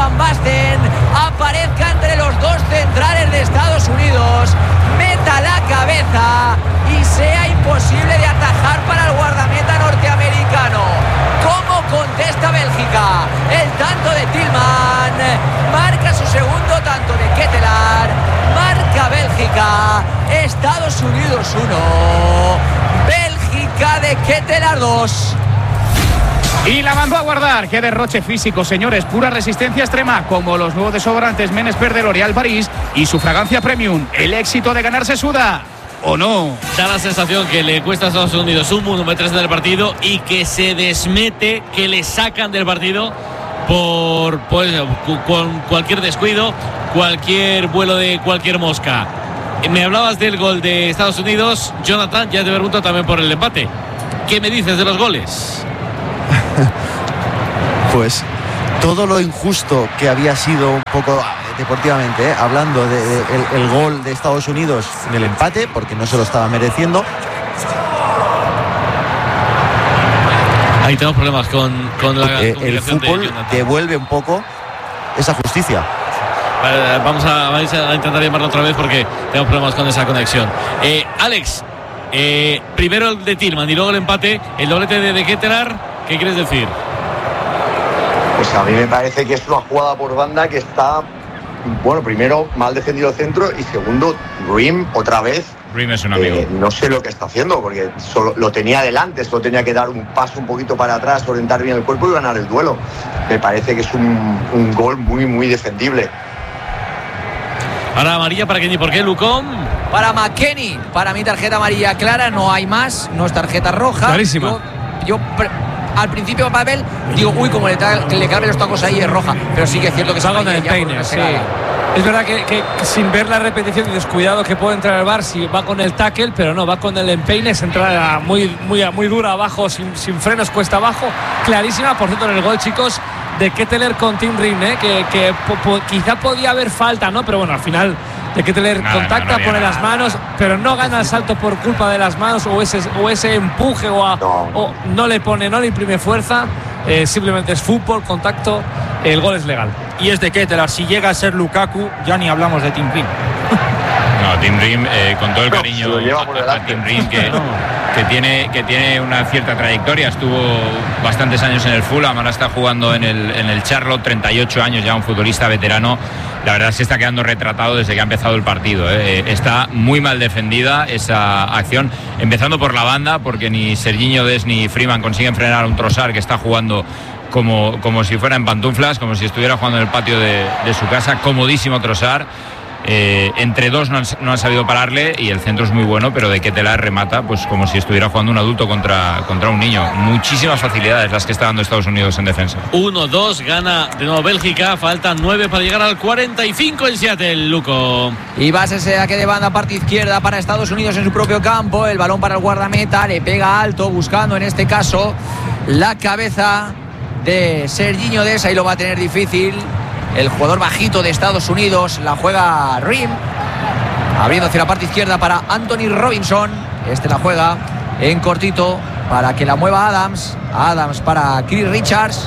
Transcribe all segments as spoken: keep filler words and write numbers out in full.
Van Basten aparezca entre los dos centrales de Estados Unidos, meta la cabeza y sea imposible de atajar para el guardameta norteamericano. ¿Cómo contesta Bélgica? El tanto de Tillman, marca su segundo tanto de Ketelaar, marca Bélgica, Estados Unidos uno, Bélgica de Ketelaar dos. Y la mandó a guardar. Qué derroche físico, señores. Pura resistencia extrema, como los nuevos desodorantes Menesper de L'Oréal París y su fragancia premium. El éxito de ganar se suda, ¿o no? Da la sensación que le cuesta a Estados Unidos un mundo meterse en el partido y que se desmete, que le sacan del partido por, por con cualquier descuido, cualquier vuelo de cualquier mosca. Me hablabas del gol de Estados Unidos, Jonathan. Ya te pregunto también por el empate. ¿Qué me dices de los goles? Pues todo lo injusto que había sido un poco deportivamente, ¿eh? hablando del de, de, el gol de Estados Unidos del empate, porque no se lo estaba mereciendo. Ahí tenemos problemas con, con la eh, el fútbol de devuelve un poco esa justicia. Vale, vamos, a, vamos a intentar llamarlo otra vez porque tenemos problemas con esa conexión. eh, Alex, eh, primero el de Tillman y luego el empate, el doblete de, de Ketelaar. ¿Qué quieres decir? Pues a mí me parece que es una jugada por banda que está, bueno, primero mal defendido el centro y segundo, Ream otra vez. Ream es un amigo. Eh, no sé lo que está haciendo porque solo lo tenía delante, solo tenía que dar un paso un poquito para atrás, orientar bien el cuerpo y ganar el duelo. Me parece que es un, un gol muy, muy defendible. Ahora amarilla para Kenny. ¿Por qué, Lucón? Para McKennie. Para mí tarjeta amarilla clara, no hay más, no es tarjeta roja. Clarísima. Yo, yo pre- al principio Pavel digo, uy, como le, ta- le cabe los tacos ahí es roja, pero sí que es cierto que va se con el peine, sí. Es verdad que, que sin ver la repetición y descuidado que puede entrar al bar si va con el tackle, pero no, va con el empeine, es entrada muy, muy, muy dura abajo, sin, sin frenos, cuesta abajo, clarísima. Por cierto, en el gol, chicos, de Ketelaar con Tim Ream, ¿eh? que, que po, po, quizá podía haber falta, ¿no? Pero bueno, al final de Ketelaar Nada, contacta, no, no pone nada. las manos, pero no gana el salto por culpa de las manos o ese, o ese empuje o, a, No. o no le pone, no le imprime fuerza. Eh, simplemente es fútbol, contacto, el gol es legal. Y es de Ketelaar. Si llega a ser Lukaku, ya ni hablamos de Tim Ream. No, Tim Ream, eh, con todo el No, cariño se lo lleva por a, a delante. Tim Ream, que, que, tiene, que tiene una cierta trayectoria. Estuvo bastantes años en el Fulham, ahora está jugando en el, en el Charlotte, treinta y ocho años, ya un futbolista veterano. La verdad se está quedando retratado desde que ha empezado el partido, ¿eh? Está muy mal defendida esa acción, empezando por la banda, porque ni Serginho Dest ni Freeman consiguen frenar a un Trossard que está jugando como, como si fuera en pantuflas, como si estuviera jugando en el patio de, de su casa. Comodísimo Trossard. Eh, entre dos no han, no han sabido pararle y el centro es muy bueno, pero de Ketelaar remata pues como si estuviera jugando un adulto contra, contra un niño. Muchísimas facilidades las que está dando Estados Unidos en defensa. uno dos, gana de nuevo Bélgica. Faltan nueve para llegar al cuarenta y cinco en Seattle, Luco. Y va a ser saque de banda, parte izquierda para Estados Unidos en su propio campo. El balón para el guardameta, le pega alto, buscando en este caso la cabeza de Serginho Dest. Ahí lo va a tener difícil el jugador bajito de Estados Unidos. La juega Ream, abriendo hacia la parte izquierda para Anthony Robinson. Este la juega en cortito para que la mueva Adams. Adams para Chris Richards,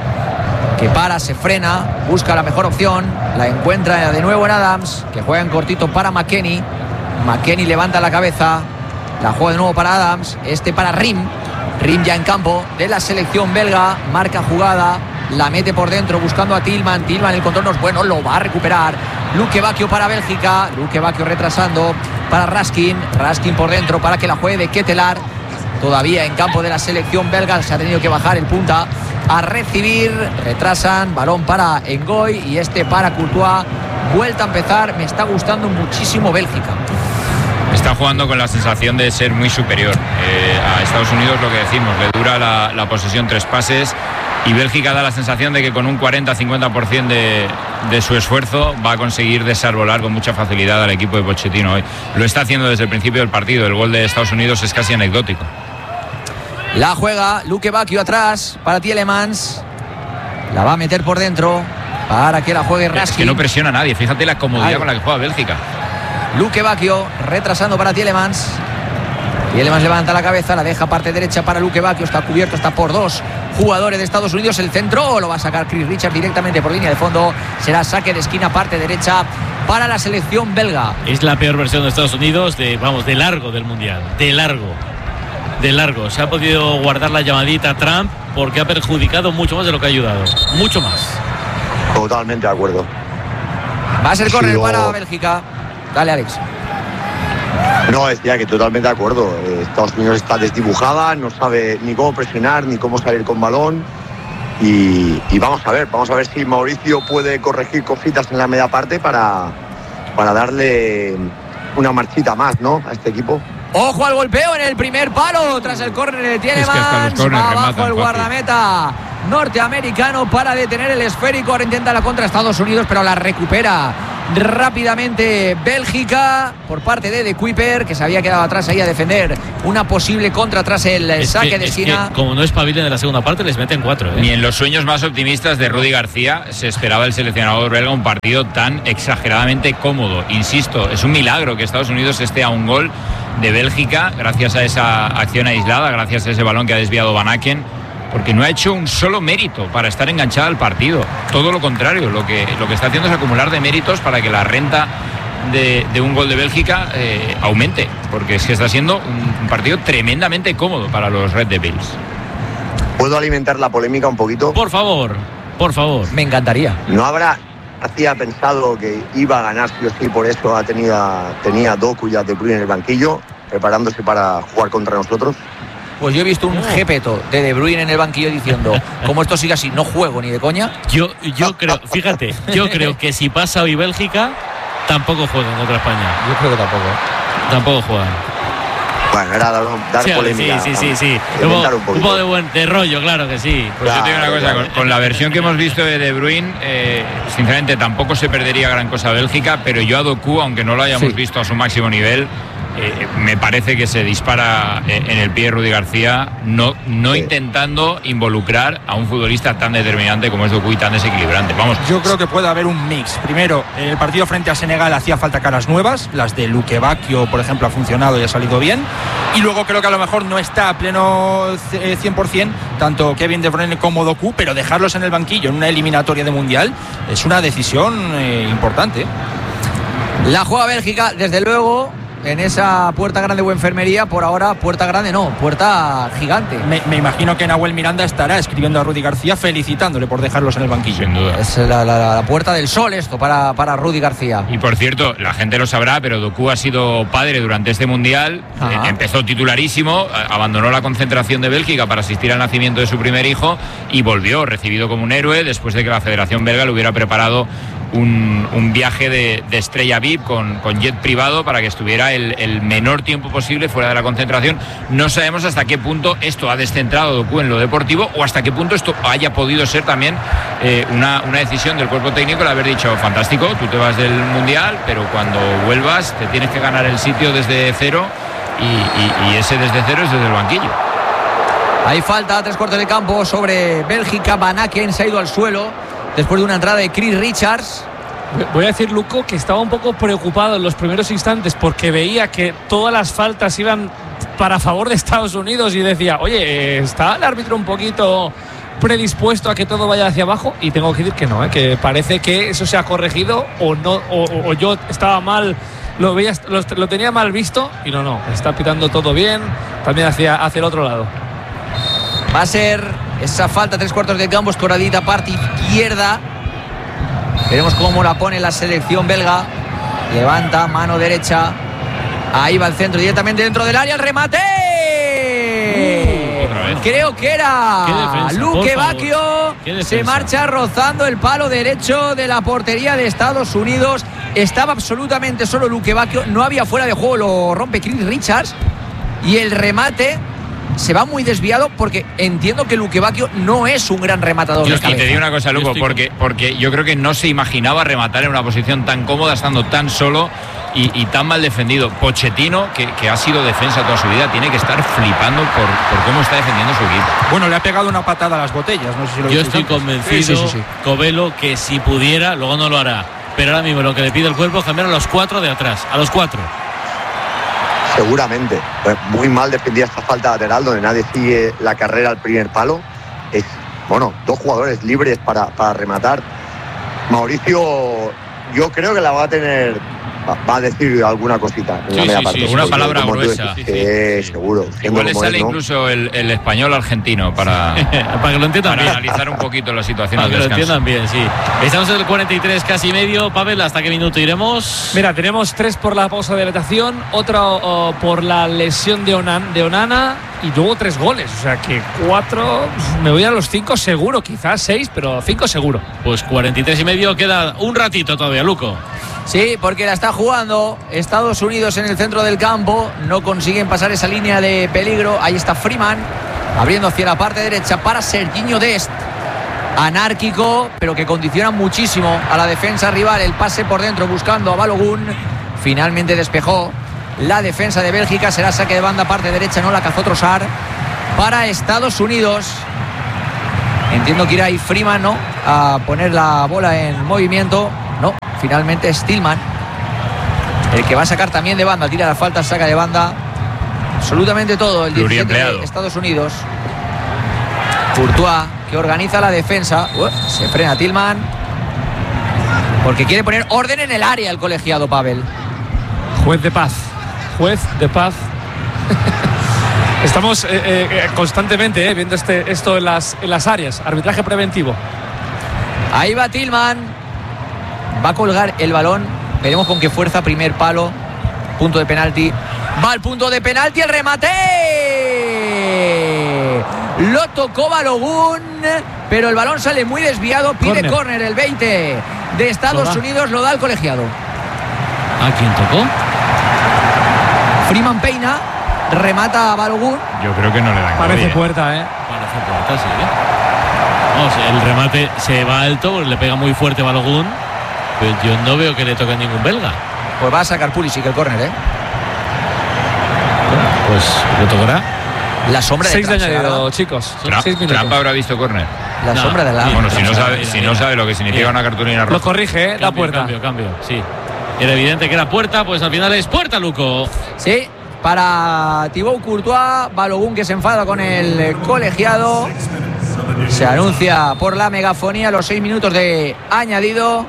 que para, se frena, busca la mejor opción, la encuentra de nuevo en Adams, que juega en cortito para McKennie. McKennie levanta la cabeza, la juega de nuevo para Adams. Este para Ream. Ream ya en campo de la selección belga, marca jugada, la mete por dentro buscando a Tillman. Tillman, el control no es bueno, lo va a recuperar Luke Bacchio para Bélgica. Luke Bacchio retrasando para Raskin. Raskin por dentro para que la juegue de Ketelaar. Todavía en campo de la selección belga, se ha tenido que bajar el punta a recibir. Retrasan, balón para Ngoy y este para Courtois. Vuelta a empezar, me está gustando muchísimo Bélgica. Está jugando con la sensación de ser muy superior eh, a Estados Unidos, lo que decimos, le dura la, la posesión tres pases, y Bélgica da la sensación de que con un cuarenta a cincuenta por ciento de, de su esfuerzo va a conseguir desarbolar con mucha facilidad al equipo de Pochettino hoy. Lo está haciendo desde el principio del partido. El gol de Estados Unidos es casi anecdótico. La juega Luke Bacchio atrás para Tielemans, la va a meter por dentro para que la juegue Raskin. Es que no presiona a nadie, fíjate la comodidad Ay. con la que juega Bélgica. Luke Bacchio retrasando para Tielemans, Y él más levanta la cabeza, la deja parte derecha para Luque Bacchio. Está cubierto, está por dos jugadores de Estados Unidos. El centro lo va a sacar Chris Richards directamente por línea de fondo. Será saque de esquina, parte derecha para la selección belga. Es la peor versión de Estados Unidos, de, vamos, de largo del Mundial. De largo. De largo. Se ha podido guardar la llamadita a Trump porque ha perjudicado mucho más de lo que ha ayudado. Mucho más. Totalmente de acuerdo. Va a ser córner Sí, para o- Bélgica. Dale, Alex. No, decía que totalmente de acuerdo. Eh, Estados Unidos está desdibujada, no sabe ni cómo presionar, ni cómo salir con balón. Y, y vamos a ver, vamos a ver si Mauricio puede corregir cositas en la media parte para, para darle una marchita más, ¿no?, a este equipo. Ojo al golpeo en el primer palo. Tras el córner de Tielemans. Es que hasta los córners Va abajo rematan el fácil. guardameta norteamericano para detener el esférico. Ahora intenta la contra Estados Unidos, pero la recupera rápidamente Bélgica por parte de De Kuiper, que se había quedado atrás ahí a defender una posible contra tras el Es saque que- de es esquina. que como no espabilen en la segunda parte, les meten cuatro. ¿eh? Ni en los sueños más optimistas de Rudy García se esperaba el seleccionador belga un partido tan exageradamente cómodo. Insisto, es un milagro que Estados Unidos esté a un gol de Bélgica gracias a esa acción aislada, gracias a ese balón que ha desviado Van Aken, porque no ha hecho un solo mérito para estar enganchada al partido. Todo lo contrario, lo que, lo que está haciendo es acumular de méritos para que la renta de, de un gol de Bélgica eh, aumente, porque es que está siendo un, un partido tremendamente cómodo para los Red Devils. ¿Puedo alimentar la polémica un poquito? Por favor, por favor. Me encantaría. ¿No habrá hacía pensado que iba a ganar sí o sí, por eso ha tenido, tenía Doku y a De Bruyne en el banquillo, preparándose para jugar contra nosotros? Pues yo he visto un jepeto de De Bruyne en el banquillo diciendo, como esto sigue así, no juego ni de coña. Yo, yo creo, fíjate, yo creo que si pasa hoy Bélgica, tampoco juegan contra España. Yo creo que tampoco. Tampoco juegan. Bueno, era dar, dar Sí, polémica. sí, sí, sí, sí. Alimentar Un un poco, un poquito. poco de buen de rollo, claro que sí. Pues yo te digo una Claro, cosa, claro. con, con la versión que hemos visto de De Bruyne, eh, sinceramente tampoco se perdería gran cosa Bélgica, pero yo a Doku, aunque no lo hayamos Sí. visto a su máximo nivel, eh, me parece que se dispara eh, en el pie Rudy García, no, no Sí. intentando involucrar a un futbolista tan determinante como es Doku y tan desequilibrante. Vamos, Yo creo que puede haber un mix. Primero, en el partido frente a Senegal hacía falta caras nuevas. Las de Luque Bacchio, por ejemplo, ha funcionado y ha salido bien. Y luego creo que a lo mejor no está a pleno eh, cien por ciento tanto Kevin De Bruyne como Doku, pero dejarlos en el banquillo en una eliminatoria de Mundial es una decisión eh, importante. La juega Bélgica, desde luego, en esa puerta grande o enfermería. Por ahora, puerta grande no, puerta gigante. Me, me imagino que Nahuel Miranda estará escribiendo a Rudy García felicitándole por dejarlos en el banquillo. sin duda. Es la, la- la puerta del sol esto para, para Rudy García. Y por cierto, la gente lo sabrá, pero Doku ha sido padre durante este Mundial. Ajá. Eh, empezó titularísimo, a- abandonó la concentración de Bélgica para asistir al nacimiento de su primer hijo y volvió, recibido como un héroe, después de que la Federación Belga le hubiera preparado un, un viaje de, de estrella V I P con, con jet privado para que estuviera el, el menor tiempo posible fuera de la concentración. No sabemos hasta qué punto esto ha descentrado a Doku en lo deportivo o hasta qué punto esto haya podido ser también eh, una, una decisión del cuerpo técnico el haber dicho, fantástico, tú te vas del Mundial, pero cuando vuelvas te tienes que ganar el sitio desde cero y, y- y ese desde cero es desde el banquillo. Hay falta a tres cuartos de campo sobre Bélgica. Van Aken se ha ido al suelo después de una entrada de Chris Richards. Voy a decir, Luco, que estaba un poco preocupado en los primeros instantes porque veía que todas las faltas iban para favor de Estados Unidos y decía, oye, ¿está el árbitro un poquito predispuesto a que todo vaya hacia abajo? Y tengo que decir que no, ¿eh? Que parece que eso se ha corregido o no, o, o yo estaba mal, lo, veía, lo, lo tenía mal visto y no, no, está pitando todo bien, también hacia, hacia el otro lado. Va a ser esa falta, tres cuartos de campo, escoradita, parte izquierda. Veremos cómo la pone la selección belga. Levanta, mano derecha. Ahí va el centro, directamente dentro del área. ¡El remate! Uh, otra vez. Creo que era Qué defensa, Luque por favor. Bacchio. Qué defensa. Se marcha rozando el palo derecho de la portería de Estados Unidos. Estaba absolutamente solo Luque Bacchio. No había fuera de juego, lo rompe Chris Richards. Y el remate se va muy desviado porque entiendo que Luque Bacchio no es un gran rematador Yo de es que te cabeza. digo una cosa, Yo Luco, estoy porque, porque yo creo que no se imaginaba rematar en una posición tan cómoda, estando tan solo y, y tan mal defendido. Pochettino, que, que ha sido defensa toda su vida, tiene que estar flipando por, por cómo está defendiendo su equipo. Bueno, le ha pegado una patada a las botellas. No sé si lo Yo visteis estoy antes. convencido, Sí, sí, sí, sí. Covelo, que si pudiera, luego no lo hará. Pero ahora mismo lo que le pide el cuerpo es cambiar a los cuatro de atrás, a los cuatro. Seguramente. Pues muy mal defendida esta falta lateral donde nadie sigue la carrera al primer palo. Es, bueno, dos jugadores libres para, para rematar. Mauricio, yo creo que la va a tener, va a decir alguna cosita en sí, la media sí, parte. Sí, una palabra gruesa. Sí, sí, sí. Seguro. Igual le sale es, ¿no? incluso el, el español argentino para, para que lo entiendan para bien. analizar un poquito la situación para del que descanso. lo entiendan bien, sí. Estamos en el cuarenta y tres casi medio. Pavel, ¿hasta qué minuto iremos? Mira, tenemos tres por la pausa de dilatación, otra oh, por la lesión de, Onan, de Onana y luego tres goles. O sea que cuatro, me voy a los cinco seguro, quizás seis, pero cinco seguro. Pues cuarenta y tres y medio, queda un ratito todavía, Luco. Sí, porque la está jugando Estados Unidos en el centro del campo. No consiguen pasar esa línea de peligro. Ahí está Freeman abriendo hacia la parte derecha para Serginho Dest. Anárquico, pero que condiciona muchísimo a la defensa rival. El pase por dentro buscando a Balogun. Finalmente despejó la defensa de Bélgica. Será saque de banda parte derecha. No la cazó Trossard para Estados Unidos. Entiendo que irá ahí Freeman, ¿no?, a poner la bola en movimiento. No, finalmente Stillman el que va a sacar también de banda. Tira la falta, saca de banda. Absolutamente todo el diecisiete de Estados Unidos. Courtois, que organiza la defensa. Uh, se frena Tillman porque quiere poner orden en el área el colegiado, Pavel. Juez de paz. Juez de paz. Estamos eh, eh, constantemente eh, viendo este, esto en las, en las áreas. Arbitraje preventivo. Ahí va Tillman. Va a colgar el balón. Veremos con qué fuerza. Primer palo. Punto de penalti. Va al punto de penalti. El remate. Lo tocó Balogun. Pero el balón sale muy desviado. Pide córner el veinte de Estados lo Unidos. Lo da el colegiado. ¿A quién tocó? Freeman peina. Remata a Balogun. Yo creo que no le dan. Parece nadie, puerta, ¿eh? Parece puerta, sí. Vamos, el remate se va alto, le pega muy fuerte Balogun. Pero yo no veo que le toque a ningún belga. Pues va a sacar Pulisic el córner, ¿eh? Pues lo tocará. La sombra de Seis de Trump, añadido, chicos. Trump, Seis minutos. Trump habrá visto córner. La No, sombra de la. Bueno, si no mira, sabe, mira, si mira. no sabe lo que significa Mira. una cartulina roja. Lo corrige, ¿eh? Da Cambio, puerta. Cambio, cambio, sí. Era evidente que era puerta, pues al final es puerta, Luco. Sí, para Thibaut Courtois. Balogun que se enfada con el colegiado. Se anuncia por la megafonía los seis minutos de añadido.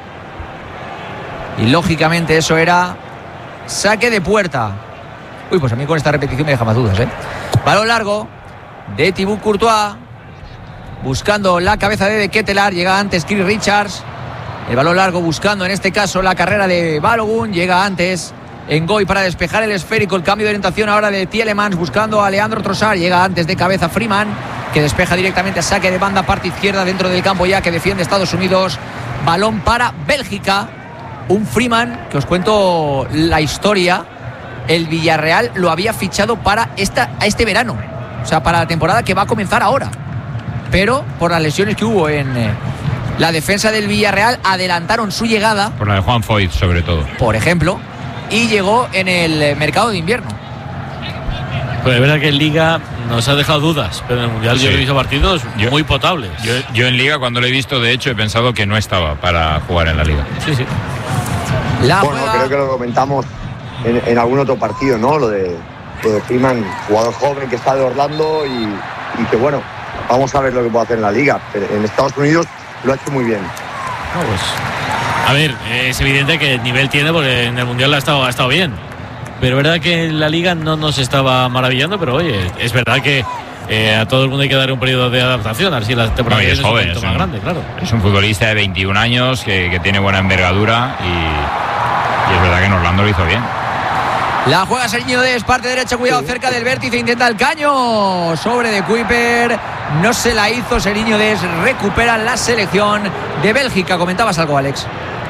Y lógicamente eso era saque de puerta. Uy, pues a mí con esta repetición me deja más dudas, ¿eh? Balón largo de Thibaut Courtois. Buscando la cabeza de De Ketelaar. Llega antes Chris Richards. El balón largo buscando en este caso la carrera de Balogun. Llega antes Ngoy para despejar el esférico. El cambio de orientación ahora de Tielemans buscando a Leandro Trossard. Llega antes de cabeza Freeman, que despeja directamente a saque de banda parte izquierda dentro del campo ya que defiende Estados Unidos. Balón para Bélgica. Un Freeman que os cuento la historia. El Villarreal lo había fichado para esta, este verano. O sea, para la temporada que va a comenzar ahora. Pero por las lesiones que hubo en eh, la defensa del Villarreal, adelantaron su llegada. Por la de Juan Foyt, sobre todo. Por ejemplo. Y llegó en el mercado de invierno. Pues es verdad que en Liga nos ha dejado dudas, pero en el Mundial Sí. yo he visto partidos Yo- muy potables. Yo, yo en Liga, cuando lo he visto, de hecho, he pensado que no estaba para jugar en la Liga. Sí, sí. La Bueno, juega- creo que lo comentamos en, en algún otro partido, ¿no? Lo de, lo de Freeman, jugador joven que está de Orlando y, y que, bueno, vamos a ver lo que puede hacer en la Liga. Pero en Estados Unidos lo ha hecho muy bien. No, pues, a ver, es evidente que el nivel tiene porque en el Mundial ha estado, ha estado bien. Pero es verdad que en la Liga no nos estaba maravillando, pero oye, es verdad que eh, a todo el mundo hay que dar un periodo de adaptación, a ver si la temporada No, y es viene joven, un poquito es más un- grande, claro. Es un futbolista de veintiún años que, que tiene buena envergadura y, y es verdad que en Orlando lo hizo bien. La juega Serginho Dest, parte derecha, cuidado cerca del vértice, intenta el caño sobre de Kuiper, no se la hizo Serginho Dest, recupera la selección de Bélgica. Comentabas algo, Alex.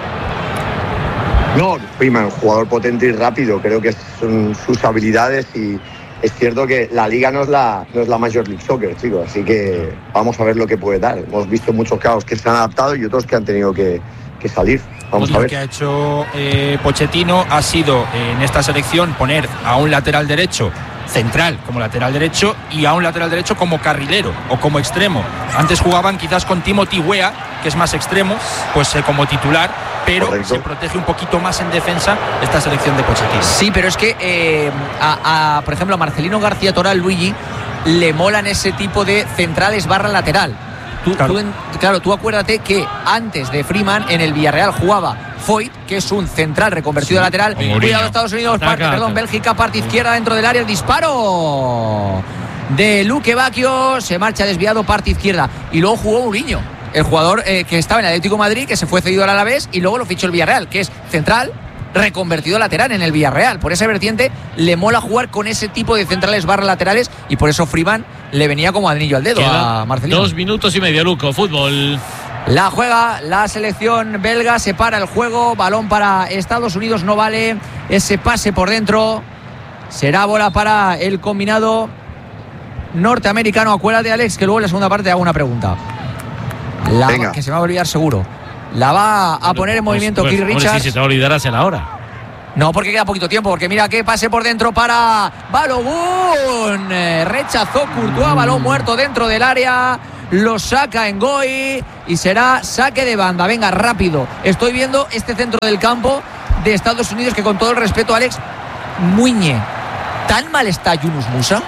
No, Freeman, jugador potente y rápido, creo que son sus habilidades y es cierto que la Liga no es la, no es la Major League Soccer, chicos, así que vamos a ver lo que puede dar. Hemos visto muchos casos que se han adaptado y otros que han tenido que, que salir. Vamos a Lo ver. que ha hecho eh, Pochettino ha sido eh, en esta selección poner a un lateral derecho central como lateral derecho y a un lateral derecho como carrilero o como extremo. Antes jugaban quizás con Timothy Weah, que es más extremo, pues eh, como titular, pero Correcto. se protege un poquito más en defensa esta selección de Pochettino. Sí, pero es que, eh, a, a, por ejemplo, a Marcelino García Toral, Luigi, le molan ese tipo de centrales barra lateral. Tú, Claro. tú en- claro, tú acuérdate que antes de Freeman en el Villarreal jugaba Foyt, que es un central reconvertido a lateral. Con Mourinho. Cuidado, Estados Unidos, Ataca, parte, perdón, ataca. Bélgica, parte izquierda dentro del área, el disparo de Luque Bacchio, se marcha desviado, parte izquierda. Y luego jugó Mourinho, el jugador eh, que estaba en el Atlético de Madrid, que se fue cedido al Alavés y luego lo fichó el Villarreal, que es central reconvertido a lateral en el Villarreal. Por esa vertiente le mola jugar con ese tipo de centrales barra laterales y por eso Freeman le venía como anillo al dedo a Quedan Marcelino. dos minutos y medio, Luco. Fútbol. La juega la selección belga, se para el juego, balón para Estados Unidos, no vale ese pase por dentro, será bola para el combinado norteamericano. Acuérdate, Alex, que luego en la segunda parte te hago una pregunta. La, Venga. que se me va a olvidar seguro. La va a poner en movimiento Pues, Keith hombre, Richards. Si se te olvidarás en la hora. No, porque queda poquito tiempo, porque mira que pase por dentro para Balogun. Eh, rechazó Courtois, balón muerto dentro del área. Lo saca en Ngoy y será saque de banda. Venga, rápido. Estoy viendo este centro del campo de Estados Unidos que, con todo el respeto, Alex, Muñe. ¿Tan mal está Yunus Musa?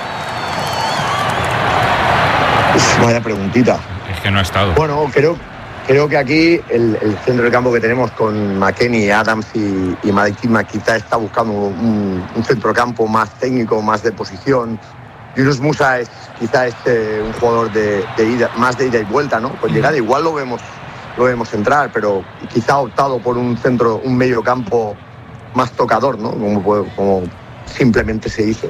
Uf, vaya preguntita. Es que no ha estado. Bueno, creo, creo que aquí el, el centro del campo que tenemos con McKennie, Adams y, y Malik Tillman quizá está buscando un, un centrocampo más técnico, más de posición. Yunus Musa es quizá es eh, un jugador de, de ida, más de ida y vuelta, ¿no? Pues llegada igual lo vemos, lo vemos entrar, pero quizá ha optado por un centro, un medio campo más tocador, ¿no? Como, puede- como simplemente se dice.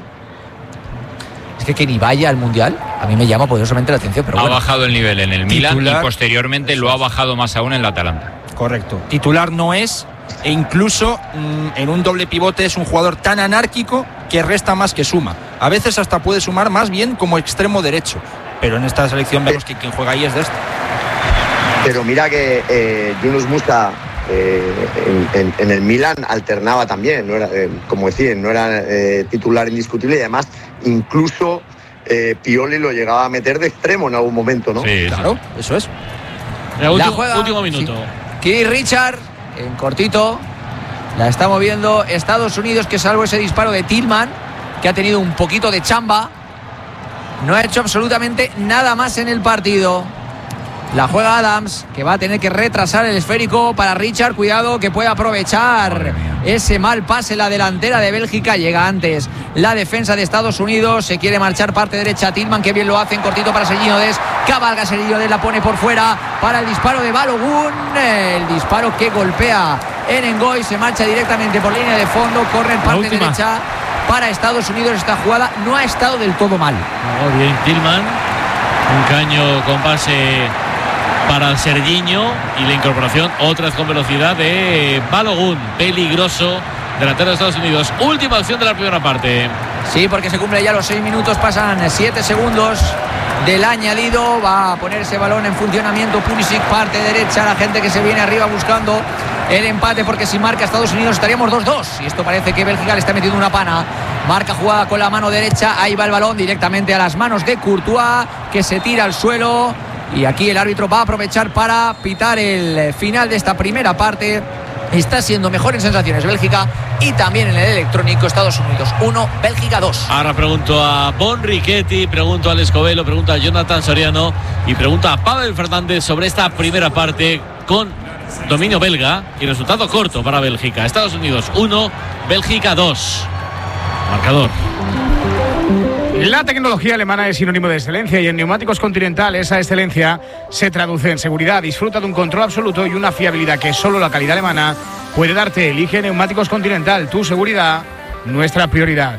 Es que que ni vaya al Mundial, a mí me llama poderosamente la atención, pero Ha bueno. bajado el nivel en el Milan Titular. y posteriormente lo ha bajado más aún en la Atalanta. Correcto. Titular no es, e incluso mm, en un doble pivote es un jugador tan anárquico que resta más que suma. A veces hasta puede sumar más bien como extremo derecho. Pero en esta selección vemos que quien juega ahí es de este. Pero mira que eh, Yunus Musa eh, en, en- en el Milan alternaba también, no era, eh, como decía, no era eh, titular indiscutible y además incluso eh, Pioli lo llegaba a meter de extremo en algún momento, ¿no? Sí, Claro, eso es. Mira, último, juega- último minuto. Keith Richards, en cortito, la está moviendo Estados Unidos, que salvo ese disparo de Tillman, que ha tenido un poquito de chamba, no ha hecho absolutamente nada más en el partido. La juega Adams, que va a tener que retrasar el esférico para Richard. Cuidado, que puede aprovechar Madre mía. ese mal pase. La delantera de Bélgica llega antes. La defensa de Estados Unidos se quiere marchar parte derecha. Tillman, que bien lo hace en cortito para Serginho Dest. Cabalga Serginho Dest, la pone por fuera para el disparo de Balogun. El disparo que golpea en Ngoy. Se marcha directamente por línea de fondo. Corre parte última. derecha para Estados Unidos. Esta jugada no ha estado del todo mal. Oh, bien, Tillman. Un caño con pase para Serginho y la incorporación otra vez con velocidad de Balogun, peligroso, delantero de Estados Unidos. Última acción de la primera parte. Sí, porque se cumple ya los seis minutos, pasan siete segundos del añadido. Va a poner ese balón en funcionamiento Pulisic, parte derecha, la gente que se viene arriba buscando el empate, porque si marca Estados Unidos estaríamos dos dos. Y esto parece que Bélgica le está metiendo una pana. Marca jugada con la mano derecha, ahí va el balón directamente a las manos de Courtois, que se tira al suelo. Y aquí el árbitro va a aprovechar para pitar el final de esta primera parte. Está siendo mejor en sensaciones Bélgica y también en el electrónico. Estados Unidos uno, Bélgica dos. Ahora pregunto a Bon Riquetti, pregunto a Alex Covelo, pregunto a Jonathan Soriano y pregunto a Pavel Fernández sobre esta primera parte con dominio belga y resultado corto para Bélgica. Estados Unidos uno, Bélgica dos. Marcador. La tecnología alemana es sinónimo de excelencia y en Neumáticos Continental esa excelencia se traduce en seguridad. Disfruta de un control absoluto y una fiabilidad que solo la calidad alemana puede darte. Elige Neumáticos Continental, tu seguridad, nuestra prioridad.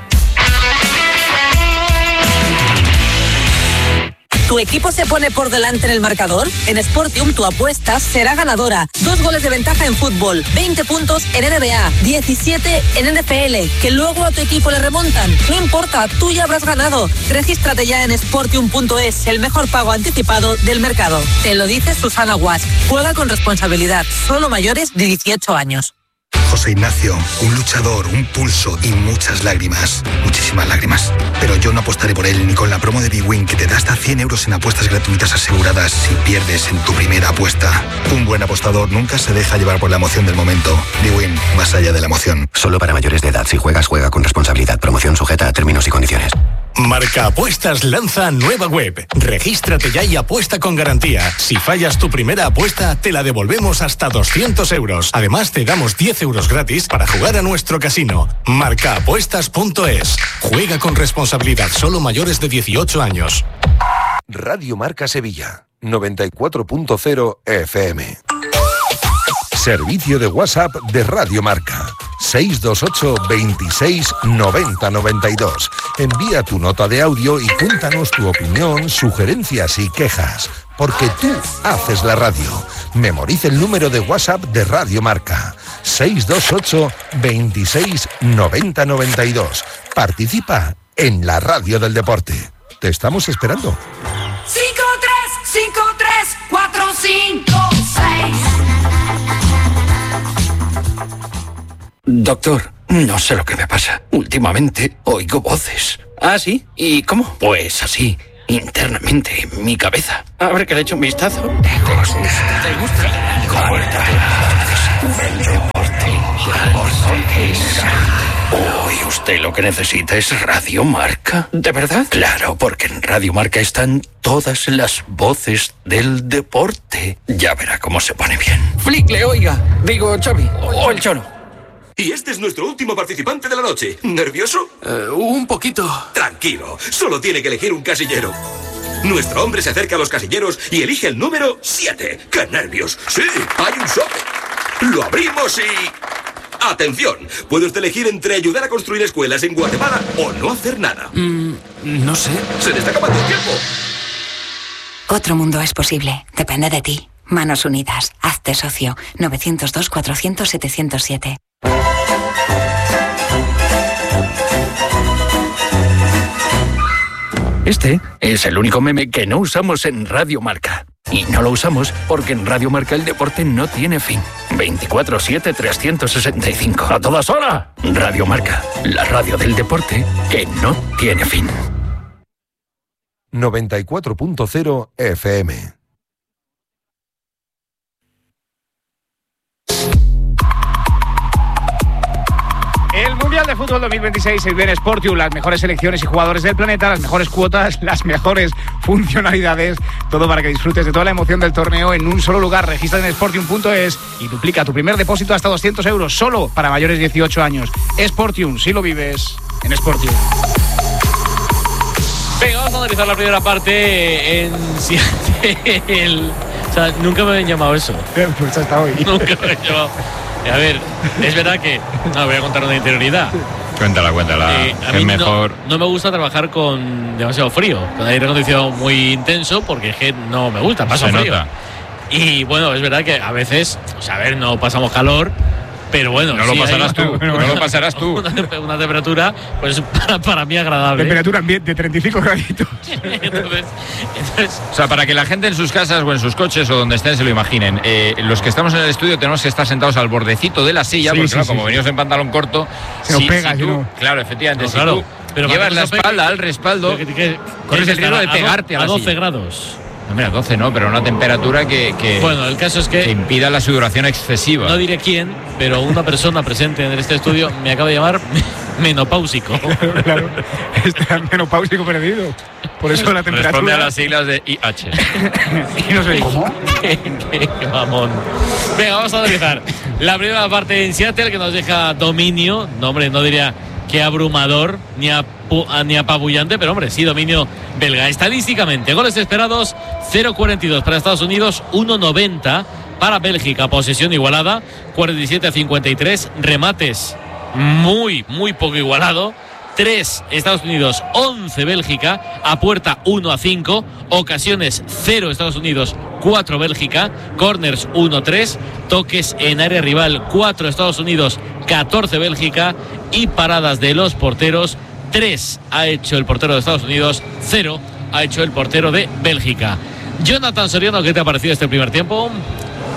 ¿Tu equipo se pone por delante en el marcador? En Sportium tu apuesta será ganadora. Dos goles de ventaja en fútbol, veinte puntos en N B A, diecisiete en N F L, que luego a tu equipo le remontan. No importa, tú ya habrás ganado. Regístrate ya en sportium punto es, el mejor pago anticipado del mercado. Te lo dice Susana Guas. Juega con responsabilidad, solo mayores de dieciocho años. José Ignacio, un luchador, un pulso y muchas lágrimas. Muchísimas lágrimas. Pero yo no apostaré por él ni con la promo de Big Win, que te da hasta cien euros en apuestas gratuitas aseguradas si pierdes en tu primera apuesta. Un buen apostador nunca se deja llevar por la emoción del momento. Big Win, más allá de la emoción. Solo para mayores de edad. Si juegas, juega con responsabilidad. Promoción sujeta a términos y condiciones. Marca Apuestas lanza nueva web. Regístrate ya y apuesta con garantía. Si fallas tu primera apuesta, te la devolvemos hasta doscientos euros. Además, te damos diez euros gratis para jugar a nuestro casino. marca apuestas punto es. Juega con responsabilidad. Solo mayores de dieciocho años. Radio Marca Sevilla, noventa y cuatro punto cero F M. Servicio de WhatsApp de Radio Marca. seis dos ocho, veintiséis, noventa, noventa y dos. Envía tu nota de audio y cuéntanos tu opinión, sugerencias y quejas. Porque tú haces la radio. Memoriza el número de WhatsApp de Radio Marca. seis dos ocho, veintiséis, noventa, noventa y dos. Participa en la radio del deporte. Te estamos esperando. cinco tres cinco tres cuatro cinco seis. Doctor, no sé lo que me pasa. Últimamente oigo voces. ¿Ah, sí? ¿Y cómo? Pues así, internamente, en mi cabeza. A ver que le echo un vistazo. ¿Te gusta? ¿Te gusta? Corta. El deporte. Hoy usted lo que necesita es Radio Marca. ¿De verdad? Claro, porque en Radio Marca están todas las voces del deporte. Ya verá cómo se pone bien. Flickle, oiga. Digo, Xavi. O el Cholo. Y este es nuestro último participante de la noche. ¿Nervioso? Uh, un poquito. Tranquilo, solo tiene que elegir un casillero. Nuestro hombre se acerca a los casilleros y elige el número siete. ¡Qué nervios! ¡Sí, hay un sobre! Lo abrimos y... ¡Atención! Puede usted elegir entre ayudar a construir escuelas en Guatemala o no hacer nada. Mm, no sé. ¡Se le está acabando el tiempo! Otro mundo es posible. Depende de ti. Manos Unidas. Hazte socio. nueve cero dos, cuatrocientos, setecientos siete. Este es el único meme que no usamos en Radio Marca. Y no lo usamos porque en Radio Marca el deporte no tiene fin. veinticuatro siete, trescientos sesenta y cinco. ¡A todas horas! Radio Marca, la radio del deporte que no tiene fin. noventa y cuatro punto cero F M. El Mundial de Fútbol dos mil veintiséis se vive en Sportium, las mejores selecciones y jugadores del planeta, las mejores cuotas, las mejores funcionalidades, todo para que disfrutes de toda la emoción del torneo en un solo lugar. Regístrate en sportium punto es y duplica tu primer depósito hasta doscientos euros, solo para mayores de dieciocho años. Sportium, si lo vives en Sportium. Venga, vamos a analizar la primera parte en Seattle. O sea, nunca me habían llamado eso. Pues hasta hoy. Nunca me habían llamado. A ver, es verdad que... No, voy a contar una interioridad. Cuéntala, cuéntala. Eh, a mí es mejor... no, no me gusta trabajar con demasiado frío, con aire acondicionado muy intenso, porque es que no me gusta, paso Se frío. nota. Y bueno, es verdad que a veces, o sea, a ver, no pasamos calor, pero bueno, no sí, lo pasarás hay, tú, no lo pasarás tú. Una, una temperatura, pues para, para mí agradable. Temperatura ambiente de treinta y cinco graditos. entonces, entonces, o sea, para que la gente en sus casas o en sus coches o donde estén se lo imaginen, eh, los que estamos en el estudio tenemos que estar sentados al bordecito de la silla, sí, porque sí, claro, sí, como sí. venimos en pantalón corto, se si, pega, si tú, no. claro, efectivamente, no, si claro, tú pero llevas la espalda pegue, al respaldo, que, que, que, corres el riesgo de pegarte a, a la doce silla. grados. No, mira, doce no, pero una temperatura que, que, bueno, el caso es que, que impida la sudoración excesiva. No diré quién, pero una persona presente en este estudio me acaba de llamar menopáusico. Claro, claro. Está menopáusico perdido. Por eso la temperatura. Responde a las siglas de I H. Y no sé cómo. qué, qué, qué mamón. Venga, vamos a analizar la primera parte en Seattle, que nos deja dominio. No, hombre, no diría que abrumador ni, apu, ni apabullante, pero hombre, sí, dominio belga. Estadísticamente, goles esperados cero coma cuarenta y dos para Estados Unidos, uno coma noventa para Bélgica. Posesión igualada, cuarenta y siete a cincuenta y tres. Remates muy, muy poco igualado. tres Estados Unidos, once Bélgica. A puerta uno a cinco. Ocasiones cero Estados Unidos, cuatro Bélgica. Corners uno a tres. Toques en área rival cuatro Estados Unidos, catorce Bélgica. Y paradas de los porteros, tres ha hecho el portero de Estados Unidos, cero ha hecho el portero de Bélgica. Jonathan Soriano, ¿qué te ha parecido este primer tiempo?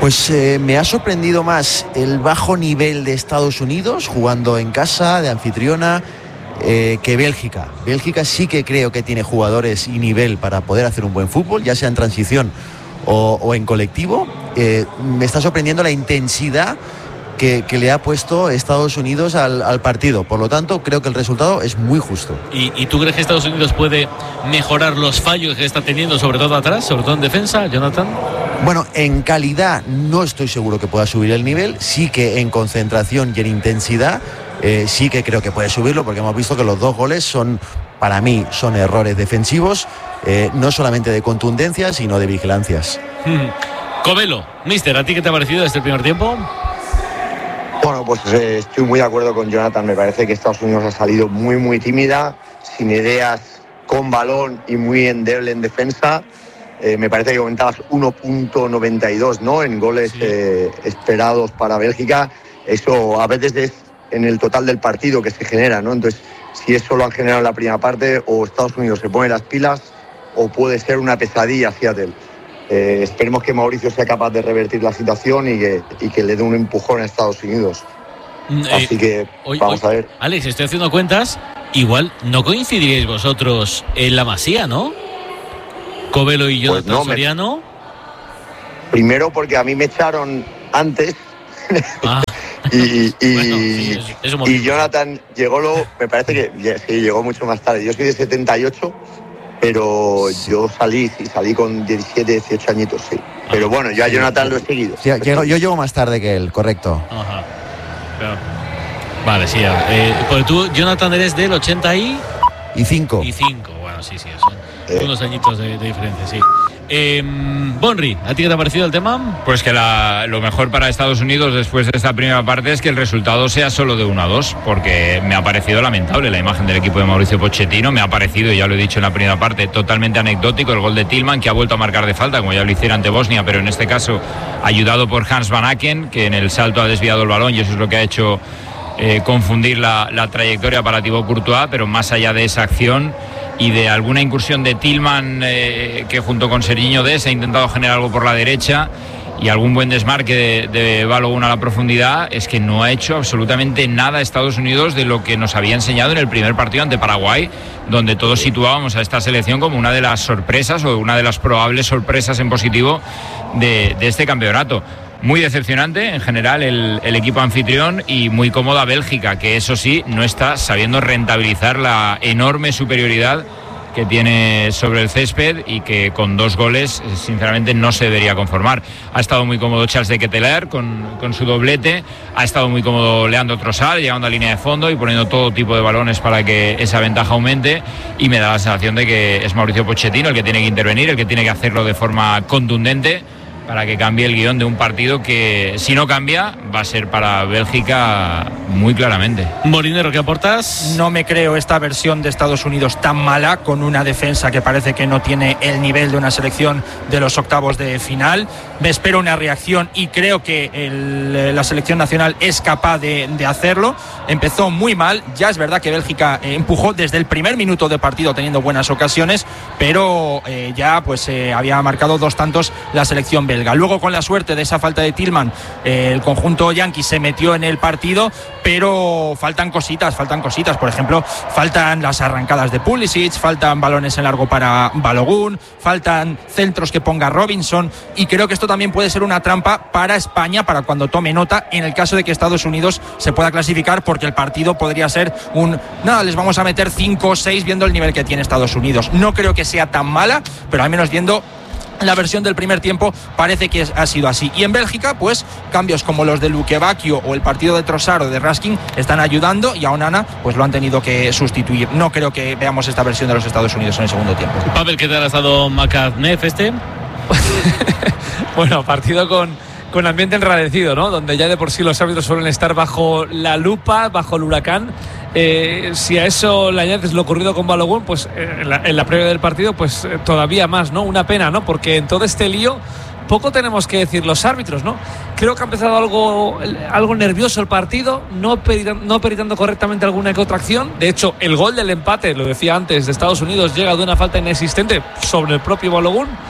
Pues eh, me ha sorprendido más el bajo nivel de Estados Unidos jugando en casa, de anfitriona, eh, que Bélgica. Bélgica sí que creo que tiene jugadores y nivel para poder hacer un buen fútbol, ya sea en transición o, o en colectivo. Eh, me está sorprendiendo la intensidad que, que le ha puesto Estados Unidos al, al partido. Por lo tanto, creo que el resultado es muy justo. ¿Y, ¿Y tú crees que Estados Unidos puede mejorar los fallos que está teniendo, sobre todo atrás, sobre todo en defensa, Jonathan? Bueno, en calidad no estoy seguro que pueda subir el nivel, sí que en concentración y en intensidad eh, sí que creo que puede subirlo, porque hemos visto que los dos goles son, para mí, son errores defensivos, eh, no solamente de contundencia, sino de vigilancias. Covelo, mister, ¿a ti qué te ha parecido este primer tiempo? Bueno, pues eh, estoy muy de acuerdo con Jonathan. Me parece que Estados Unidos ha salido muy, muy tímida, sin ideas, con balón y muy endeble en defensa. Eh, me parece que comentabas uno punto noventa y dos, ¿no?, en goles sí. eh, esperados para Bélgica. Eso a veces es en el total del partido que se genera, ¿no? Entonces, si eso lo han generado en la primera parte, o Estados Unidos se pone las pilas, o puede ser una pesadilla Seattle. Eh, esperemos que Mauricio sea capaz de revertir la situación y que, y que le dé un empujón a Estados Unidos. Así que hoy, vamos hoy, a ver. Alex, estoy haciendo cuentas. Igual no coincidiréis vosotros en la Masía, ¿no? Covelo y Jonathan pues no, Soriano. Me... Primero porque a mí me echaron antes. Ah. y, y, bueno, sí, es, es y Jonathan llegó luego, me parece que sí, llegó mucho más tarde. Yo soy de setenta y ocho. Pero yo salí, sí, salí con diecisiete, dieciocho añitos, sí. Pero bueno, yo a Jonathan lo he seguido. Sí, yo, yo llego más tarde que él, correcto. Ajá. Claro. Vale, sí. Eh, pues tú, Jonathan, eres del ochenta y... Y cinco. Y cinco, bueno, sí, sí. Son eh. unos añitos de, de diferencia, sí. Eh, Bonri, ¿a ti qué te ha parecido el tema? Pues que la, lo mejor para Estados Unidos después de esta primera parte es que el resultado sea solo de uno a dos, porque me ha parecido lamentable la imagen del equipo de Mauricio Pochettino. Me ha parecido, ya lo he dicho en la primera parte, totalmente anecdótico el gol de Tillman, que ha vuelto a marcar de falta, como ya lo hiciera ante Bosnia, pero en este caso ayudado por Hans Van Aken, que en el salto ha desviado el balón, y eso es lo que ha hecho eh, confundir la, la trayectoria para Thibaut Courtois. Pero más allá de esa acción y de alguna incursión de Tillman, eh, que junto con Serginho Dest ha intentado generar algo por la derecha, y algún buen desmarque de, de Balogun a la profundidad, es que no ha hecho absolutamente nada Estados Unidos de lo que nos había enseñado en el primer partido ante Paraguay, donde todos situábamos a esta selección como una de las sorpresas o una de las probables sorpresas en positivo de, de este campeonato. Muy decepcionante en general el, el equipo anfitrión, y muy cómoda Bélgica, que eso sí no está sabiendo rentabilizar la enorme superioridad que tiene sobre el césped, y que con dos goles sinceramente no se debería conformar. Ha estado muy cómodo Charles de Ketelaere con, con su doblete, ha estado muy cómodo Leandro Trossard llegando a línea de fondo y poniendo todo tipo de balones para que esa ventaja aumente, y me da la sensación de que es Mauricio Pochettino el que tiene que intervenir, el que tiene que hacerlo de forma contundente, para que cambie el guión de un partido que, si no cambia, va a ser para Bélgica muy claramente. Molinero, ¿qué aportas? No me creo esta versión de Estados Unidos tan mala, con una defensa que parece que no tiene el nivel de una selección de los octavos de final. Me espero una reacción y creo que el, la selección nacional es capaz de, de hacerlo. Empezó muy mal, ya es verdad que Bélgica eh, empujó desde el primer minuto de partido teniendo buenas ocasiones, pero eh, ya pues eh, había marcado dos tantos la selección belga. Luego, con la suerte de esa falta de Tillman, eh, el conjunto yanqui se metió en el partido, pero faltan cositas, faltan cositas. Por ejemplo, faltan las arrancadas de Pulisic, faltan balones en largo para Balogun, faltan centros que ponga Robinson, y creo que esto también puede ser una trampa para España, para cuando tome nota, en el caso de que Estados Unidos se pueda clasificar, porque el partido podría ser un, nada, les vamos a meter cinco o seis viendo el nivel que tiene Estados Unidos. No creo que sea tan mala, pero al menos viendo la versión del primer tiempo parece que ha sido así. Y en Bélgica, pues cambios como los de Luque Bacchio o el partido de Trossard o de Raskin están ayudando, y a Onana pues lo han tenido que sustituir. No creo que veamos esta versión de los Estados Unidos en el segundo tiempo. Pavel, ¿qué tal ha estado Macadnef este? Bueno, partido con, con ambiente enrarecido, ¿no? Donde ya de por sí los árbitros suelen estar bajo la lupa, bajo el huracán. Eh, si a eso le añades lo ocurrido con Balogun, pues eh, en, la, en la previa del partido, pues eh, todavía más, ¿no? Una pena, ¿no? Porque en todo este lío poco tenemos que decir los árbitros, ¿no? Creo que ha empezado algo, algo nervioso el partido, no, peritando, no peritando correctamente alguna que otra acción. De hecho, el gol del empate, lo decía antes, de Estados Unidos, llega de una falta inexistente sobre el propio Balogun.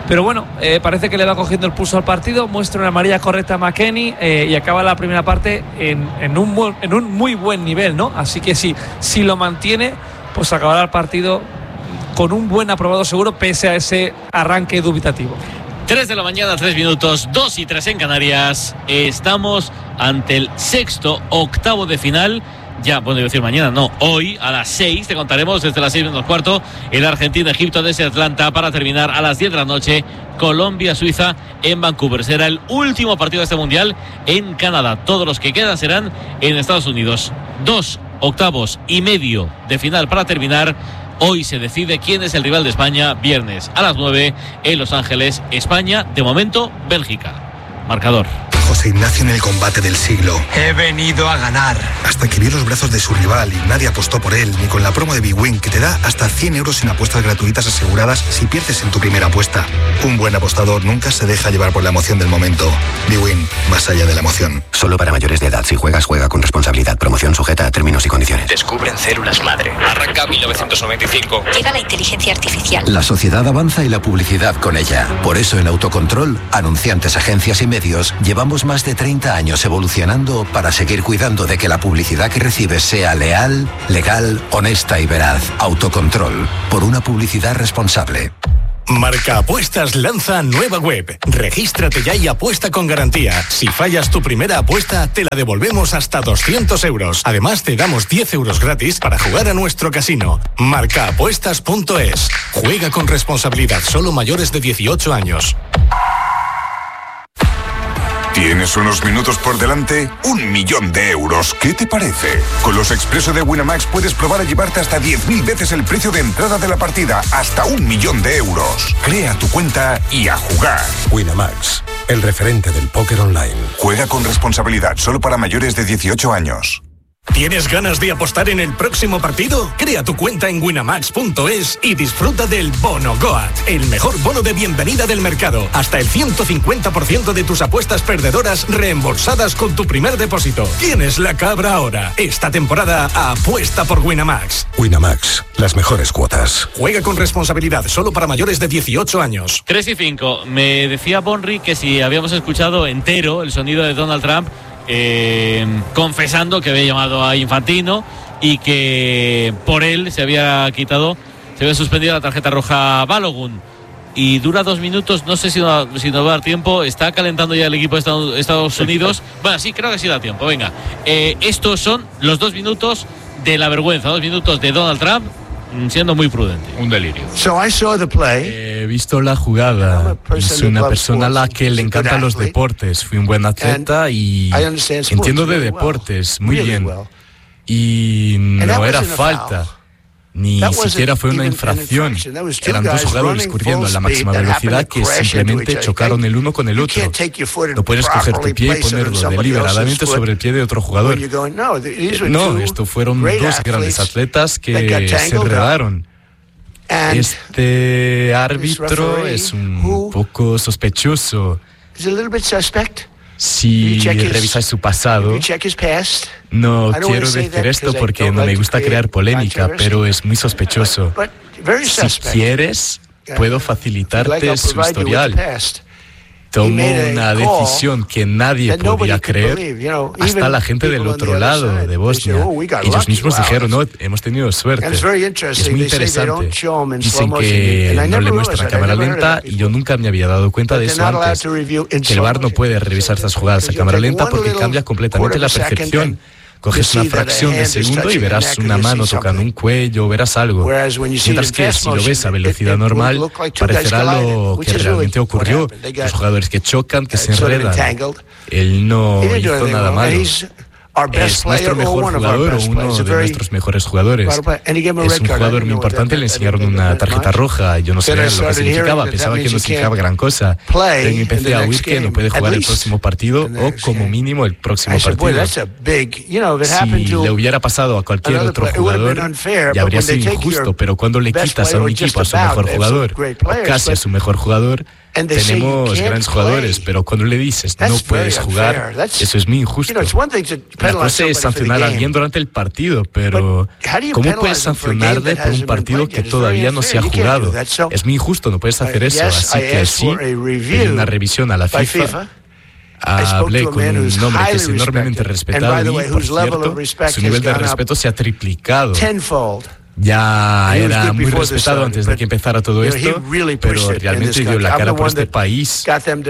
Pero bueno, eh, parece que le va cogiendo el pulso al partido, muestra una amarilla correcta a McKennie eh, y acaba la primera parte en, en, un, en un muy buen nivel, ¿no? Así que sí, si lo mantiene, pues acabará el partido con un buen aprobado seguro, pese a ese arranque dubitativo. tres de la mañana, tres minutos, dos y tres en Canarias. Estamos ante el sexto octavo de final. Ya, bueno, decir mañana, no, hoy a las seis te contaremos desde las seis menos cuarto el Argentina-Egipto desde Atlanta para terminar a las diez de la noche Colombia-Suiza en Vancouver. Será el último partido de este mundial en Canadá. Todos los que quedan serán en Estados Unidos. Dos octavos y medio de final para terminar. Hoy se decide quién es el rival de España, viernes a las nueve en Los Ángeles, España, de momento Bélgica. Marcador. José Ignacio en el combate del siglo. He venido a ganar. Hasta que vio los brazos de su rival y nadie apostó por él, ni con la promo de Big Win, que te da hasta cien euros en apuestas gratuitas aseguradas si pierdes en tu primera apuesta. Un buen apostador nunca se deja llevar por la emoción del momento. Big Win, más allá de la emoción. Solo para mayores de edad. Si juegas, juega con responsabilidad. Promoción sujeta a términos y condiciones. Descubren células madre. Arranca mil novecientos noventa y cinco. Llega la inteligencia artificial. La sociedad avanza y la publicidad con ella. Por eso en Autocontrol, anunciantes, agencias y medios, llevamos más de treinta años evolucionando para seguir cuidando de que la publicidad que recibes sea leal, legal, honesta y veraz. Autocontrol, por una publicidad responsable. Marca Apuestas lanza nueva web. Regístrate ya y apuesta con garantía. Si fallas tu primera apuesta, te la devolvemos hasta doscientos euros. Además, te damos diez euros gratis para jugar a nuestro casino. marca apuestas punto es. Juega con responsabilidad, solo mayores de dieciocho años. ¿Tienes unos minutos por delante? Un millón de euros. ¿Qué te parece? Con los Expreso de Winamax puedes probar a llevarte hasta diez mil veces el precio de entrada de la partida. Hasta un millón de euros. Crea tu cuenta y a jugar. Winamax, el referente del póker online. Juega con responsabilidad, solo para mayores de dieciocho años. ¿Tienes ganas de apostar en el próximo partido? Crea tu cuenta en winamax punto es y disfruta del Bono Goat, el mejor bono de bienvenida del mercado. Hasta el ciento cincuenta por ciento de tus apuestas perdedoras reembolsadas con tu primer depósito. Tienes la cabra ahora. Esta temporada apuesta por Winamax. Winamax, las mejores cuotas. Juega con responsabilidad, solo para mayores de dieciocho años. tres y cinco. Me decía Bonri que si habíamos escuchado entero el sonido de Donald Trump Eh, confesando que había llamado a Infantino y que por él se había quitado, se había suspendido la tarjeta roja a Balogun. Y dura dos minutos, no sé si, no, si nos va a dar tiempo. Está calentando ya el equipo de Estados, Estados Unidos. Bueno, sí, creo que sí da tiempo. Venga, eh, estos son los dos minutos de la vergüenza, dos minutos de Donald Trump siendo muy prudente. Un delirio. He visto la jugada. Soy una persona a la que le encantan los deportes. Fui un buen atleta y entiendo de deportes muy bien. Y no era falta. Ni siquiera fue una infracción. Eran dos jugadores corriendo a la máxima velocidad que simplemente chocaron el uno con el otro. No puedes coger tu pie y ponerlo deliberadamente sobre el pie de otro jugador. No, esto fueron dos grandes atletas que se enredaron. Este árbitro es un poco sospechoso. Si revisáis su pasado, no quiero decir esto porque no me gusta crear polémica, pero es muy sospechoso. Si quieres, puedo facilitarte su historial. Tomó una decisión que nadie podía creer, hasta la gente del otro lado de Bosnia. Ellos mismos dijeron, no, hemos tenido suerte. Es muy interesante. Dicen que no le muestran cámara lenta y yo nunca me había dado cuenta de eso antes. Que el V A R no puede revisar estas jugadas a cámara lenta porque cambia completamente la percepción. Coges una fracción de segundo y verás una mano tocando un cuello, verás algo. Mientras que si lo ves a velocidad normal, parecerá lo que realmente ocurrió. Los jugadores que chocan, que se enredan. Él no hizo nada malo. Es nuestro mejor jugador o uno de nuestros mejores jugadores. Es un jugador muy importante, le enseñaron una tarjeta roja. Yo no sabía lo que significaba, pensaba que no significaba gran cosa. Pero empecé a oír que no puede jugar el próximo partido o como mínimo el próximo partido. Si le hubiera pasado a cualquier otro jugador, ya habría sido injusto, pero cuando le quitas a un equipo a su mejor jugador, o casi a su mejor jugador, tenemos grandes jugadores, pero cuando le dices no puedes jugar, eso es muy injusto. La cosa es sancionar a alguien durante el partido, pero ¿cómo puedes sancionarle por un partido que todavía no se ha jugado? Es muy injusto, no puedes hacer eso. Así que sí, pedí una revisión a la FIFA. Hablé con un hombre que es enormemente respetado y, por cierto, su nivel de respeto se ha triplicado. Ya era muy respetado antes de que empezara todo esto, pero realmente dio la cara por este país.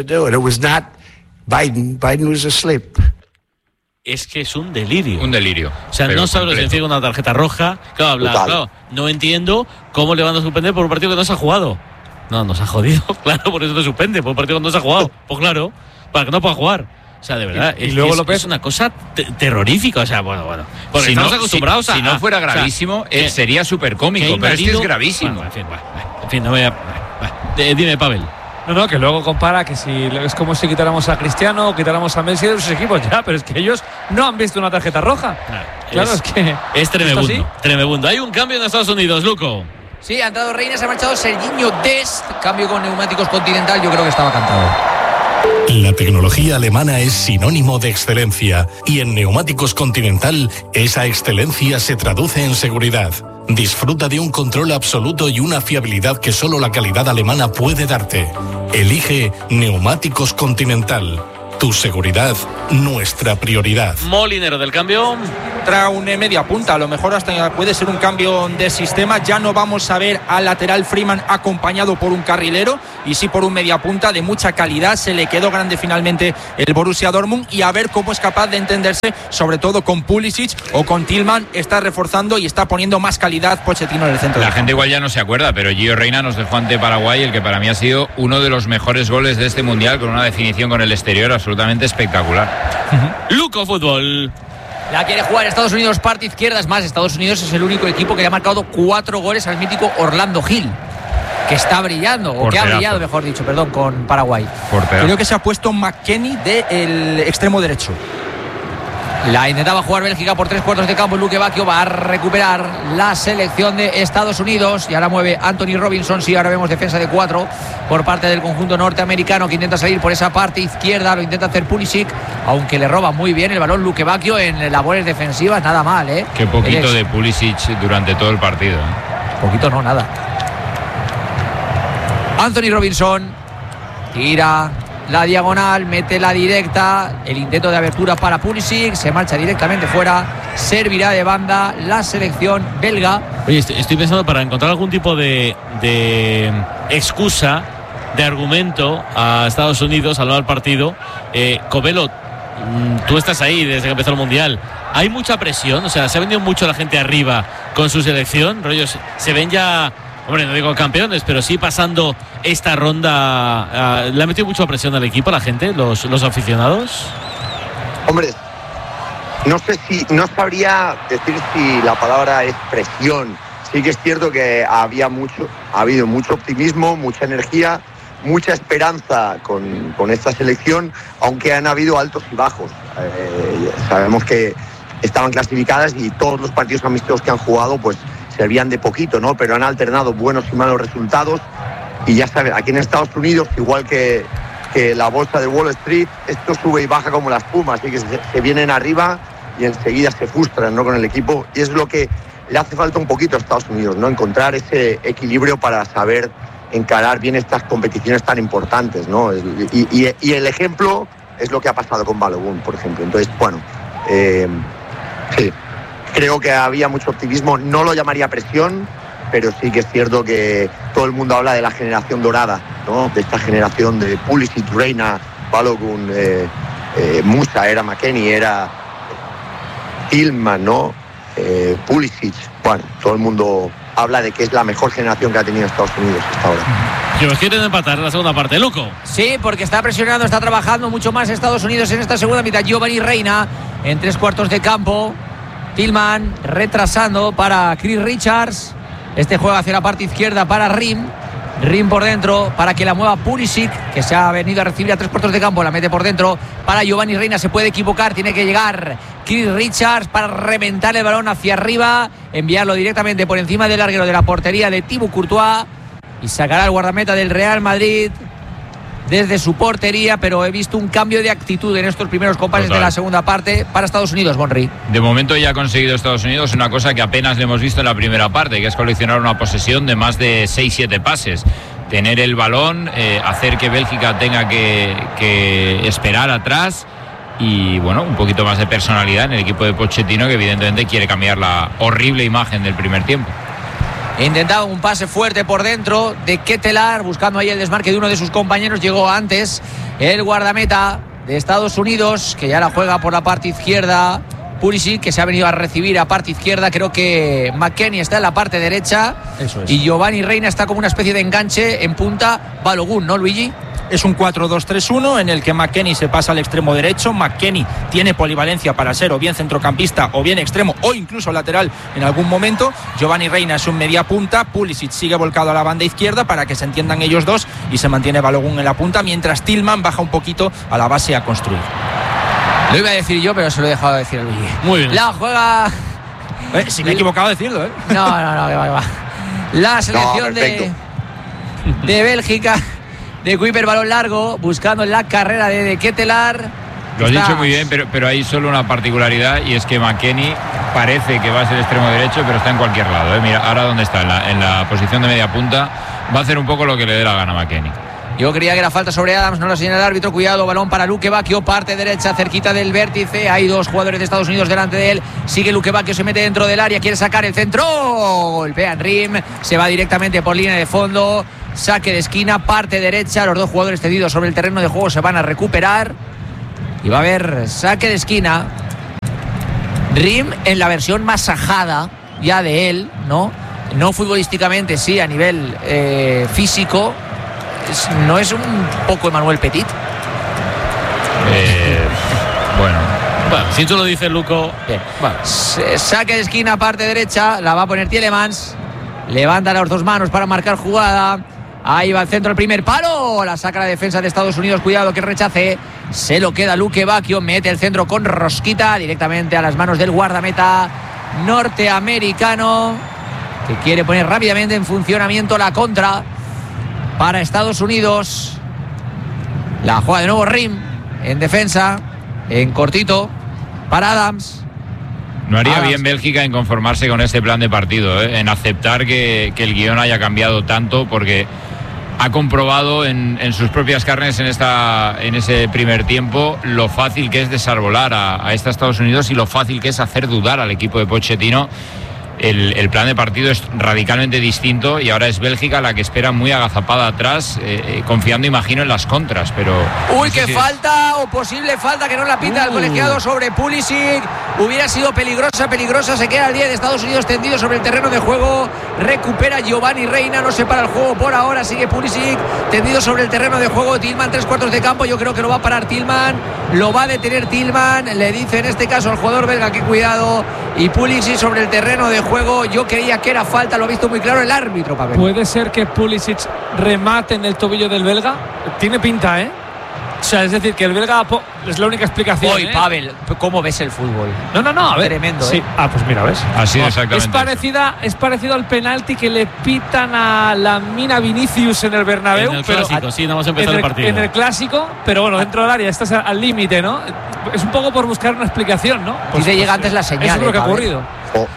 Es que es un delirio. Un delirio. O sea, no sabe lo que significa una tarjeta roja. Claro, habla, claro, no entiendo cómo le van a suspender por un partido que no se ha jugado. No, nos ha jodido, claro, por eso te suspende, por un partido que no se ha jugado. Pues claro, para que no pueda jugar. O sea, de verdad, y, y es, luego es, López, es una cosa te terrorífica. O sea, bueno, bueno. Porque si estamos no, acostumbrados si, a. Si no fuera gravísimo, o sea, eh, sería súper cómico, pero es que es gravísimo. Bueno, en fin, va, va, en fin, no voy a. Va, va. Dime, Pavel. No, no, que luego compara que si es como si quitáramos a Cristiano o quitáramos a Messi de sus equipos, ya, pero es que ellos no han visto una tarjeta roja. Claro, claro es, es que. Es tremebundo, tremebundo. Hay un cambio en Estados Unidos, Luco. Sí, ha entrado Reina, se ha marchado Serginho Dest. Cambio con neumáticos Continental, yo creo que estaba cantado. La tecnología alemana es sinónimo de excelencia y en Neumáticos Continental esa excelencia se traduce en seguridad. Disfruta de un control absoluto y una fiabilidad que solo la calidad alemana puede darte. Elige Neumáticos Continental. Tu seguridad, nuestra prioridad. Molinero del cambio. Trae un media punta, a lo mejor hasta puede ser un cambio de sistema. Ya no vamos a ver al lateral Freeman acompañado por un carrilero y sí por un media punta de mucha calidad. Se le quedó grande finalmente el Borussia Dortmund y a ver cómo es capaz de entenderse, sobre todo con Pulisic o con Tillman. Está reforzando y está poniendo más calidad Pochettino en el centro. La gente igual ya no se acuerda, pero Gio Reyna nos dejó ante Paraguay el que para mí ha sido uno de los mejores goles de este mundial, con una definición con el exterior absolutamente espectacular. Uh-huh. Luco Fútbol. La quiere jugar Estados Unidos, parte izquierda. Es más, Estados Unidos es el único equipo que le ha marcado cuatro goles al mítico Orlando Hill, que está brillando, o que ha brillado, mejor dicho, perdón, con Paraguay. Creo que se ha puesto McKennie del extremo derecho. La intentaba jugar Bélgica por tres cuartos de campo. Luque Bacchio va a recuperar la selección de Estados Unidos y ahora mueve Anthony Robinson. Sí, ahora vemos defensa de cuatro por parte del conjunto norteamericano, que intenta salir por esa parte izquierda. Lo intenta hacer Pulisic, aunque le roba muy bien el balón Luque Bacchio en labores defensivas. Nada mal, ¿eh? Qué poquito de Pulisic durante todo el partido, ¿eh? Poquito no, nada. Anthony Robinson tira la diagonal, mete la directa, el intento de abertura para Pulisic, se marcha directamente fuera, servirá de banda la selección belga. Oye, estoy pensando para encontrar algún tipo de, de excusa, de argumento a Estados Unidos al lado del partido. eh, Covelo, tú estás ahí desde que empezó el Mundial, hay mucha presión, o sea, se ha venido mucho la gente arriba con su selección, rollos, se ven ya, hombre, no digo campeones, pero sí pasando esta ronda. Uh, ¿Le ha metido mucha presión al equipo, a la gente, los, los aficionados? Hombre, no sé si, no sabría decir si la palabra es presión. Sí que es cierto que había mucho, ha habido mucho optimismo, mucha energía, mucha esperanza con, con esta selección, aunque han habido altos y bajos. Eh, sabemos que estaban clasificadas y todos los partidos amistosos que han jugado, pues servían de poquito, ¿no? Pero han alternado buenos y malos resultados y ya saben, aquí en Estados Unidos, igual que, que la bolsa de Wall Street, esto sube y baja como la espuma, así que se, se vienen arriba y enseguida se frustran, ¿no?, con el equipo, y es lo que le hace falta un poquito a Estados Unidos, ¿no? Encontrar ese equilibrio para saber encarar bien estas competiciones tan importantes, ¿no? Y, y, y el ejemplo es lo que ha pasado con Balogun, por ejemplo. Entonces, bueno, eh, sí. Creo que había mucho optimismo, no lo llamaría presión, pero sí que es cierto que todo el mundo habla de la generación dorada, ¿no? De esta generación de Pulisic, Reina, Balogun, eh, eh, Musa, era McKennie, era Tillman, ¿no? Eh, Pulisic, bueno, todo el mundo habla de que es la mejor generación que ha tenido Estados Unidos hasta ahora. Que os quieren empatar en la segunda parte, Luco. Sí, porque está presionando, está trabajando mucho más Estados Unidos en esta segunda mitad. Giovanni Reina en tres cuartos de campo. Tillman retrasando para Chris Richards. Este juega hacia la parte izquierda para Rim. Rim por dentro para que la mueva Pulisic, que se ha venido a recibir a tres cuartos de campo. La mete por dentro para Giovanni Reina. Se puede equivocar, tiene que llegar Chris Richards para reventar el balón hacia arriba, enviarlo directamente por encima del larguero de la portería de Thibaut Courtois y sacará el guardameta del Real Madrid desde su portería, pero he visto un cambio de actitud en estos primeros compases Total. de la segunda parte para Estados Unidos, Bonri. De momento ya ha conseguido Estados Unidos una cosa que apenas le hemos visto en la primera parte, que es coleccionar una posesión de más de seis siete pases. Tener el balón, eh, hacer que Bélgica tenga que, que esperar atrás y, bueno, un poquito más de personalidad en el equipo de Pochettino, que evidentemente quiere cambiar la horrible imagen del primer tiempo. Intentaba un pase fuerte por dentro de Ketelaar, buscando ahí el desmarque de uno de sus compañeros. Llegó antes el guardameta de Estados Unidos, que ya la juega por la parte izquierda. Pulisic, que se ha venido a recibir a parte izquierda. Creo que McKennie está en la parte derecha. Eso es. Y Giovanni Reina está como una especie de enganche en punta. Balogun, ¿no, Luigi? Es un cuatro dos tres uno en el que McKennie se pasa al extremo derecho. McKennie tiene polivalencia para ser o bien centrocampista o bien extremo o incluso lateral en algún momento. Giovanni Reina es un media punta. Pulisic sigue volcado a la banda izquierda para que se entiendan ellos dos, y se mantiene Balogun en la punta, mientras Tillman baja un poquito a la base a construir. Lo iba a decir yo, pero se lo he dejado de decir a Luigi. Muy bien. La juega... Eh, si me he equivocado de decirlo, ¿eh? No, no, no, que va, que va. La selección no, de, de Bélgica, de Kuiper, balón largo, buscando la carrera de, de Ketelaar. Lo has Está... dicho muy bien, pero, pero hay solo una particularidad, y es que McKennie parece que va a ser extremo derecho, pero está en cualquier lado, ¿eh? Mira, ahora dónde está, en la, en la posición de media punta. Va a hacer un poco lo que le dé la gana a McKennie. Yo creía que era falta sobre Adams, no lo señala el árbitro. Cuidado, balón para Luque Bacchio, parte derecha, cerquita del vértice. Hay dos jugadores de Estados Unidos delante de él. Sigue Luque Bacchio, se mete dentro del área, quiere sacar el centro. Golpea en Rim, se va directamente por línea de fondo. Saque de esquina, parte derecha. Los dos jugadores cedidos sobre el terreno de juego se van a recuperar. Y va a haber saque de esquina. Rim en la versión masajada ya de él, ¿no? No futbolísticamente, sí, a nivel eh, físico. ¿No es un poco Emmanuel Petit? Eh, bueno. Bueno, si tú lo dices, Luco. Bien. Bueno. Saque de esquina, parte derecha. La va a poner Tielemans. Levanta las dos manos para marcar jugada. Ahí va el centro, el primer palo. La saca la defensa de Estados Unidos. Cuidado que rechace. Se lo queda Luque Bacchio. Mete el centro con rosquita directamente a las manos del guardameta norteamericano, que quiere poner rápidamente en funcionamiento la contra para Estados Unidos. La juega de nuevo Rim en defensa, en cortito para Adams. No haría Adams. bien Bélgica en conformarse con este plan de partido, ¿eh? En aceptar que, que el guión haya cambiado tanto, porque ha comprobado en, en sus propias carnes en, esta, en ese primer tiempo lo fácil que es desarbolar a, a este Estados Unidos y lo fácil que es hacer dudar al equipo de Pochettino. El, el plan de partido es radicalmente distinto y ahora es Bélgica la que espera muy agazapada atrás, eh, eh, confiando, imagino, en las contras, pero... Uy, no qué sé si falta es... o posible falta que no la pita uh. el colegiado sobre Pulisic. Hubiera sido peligrosa, peligrosa. Se queda el diez de Estados Unidos tendido sobre el terreno de juego. Recupera Giovanni Reina, no se para el juego por ahora. Sigue Pulisic tendido sobre el terreno de juego. Tillman, tres cuartos de campo. Yo creo que lo va a parar Tillman. Lo va a detener Tillman. Le dice en este caso al jugador belga que cuidado. Y Pulisic sobre el terreno de juego. Yo creía que era falta, lo ha visto muy claro el árbitro, Pavel. Puede ser que Pulisic remate en el tobillo del belga. Tiene pinta, ¿eh? O sea, es decir, que el belga es la única explicación. Hoy, ¿eh? Pavel, ¿cómo ves el fútbol? No, no, no, a ver. Tremendo, sí. ¿eh? Ah, pues mira, ¿ves? Así no, exactamente. Es parecida, es parecido al penalti que le pitan a la Mina Vinicius en el Bernabéu. En el pero clásico, a, sí, vamos a empezar el, el partido. En el clásico, pero bueno, dentro del área, estás al límite, ¿no? Es un poco por buscar una explicación, ¿no? Pues, Dice pues, llega antes la señal. Eso es lo que ha Pavel. ocurrido. Oh.